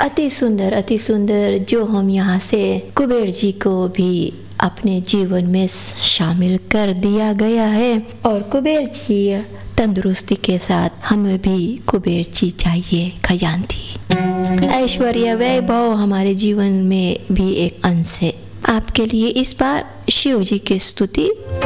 अति सुंदर जो हम यहाँ से कुबेर जी को भी अपने जीवन में शामिल कर दिया गया है। और कुबेर जी तंदुरुस्ती के साथ हमें भी कुबेर जी चाहिए, खजानती ऐश्वर्य वैभव हमारे जीवन में भी एक अंश है। आपके लिए इस बार शिव जी की स्तुति।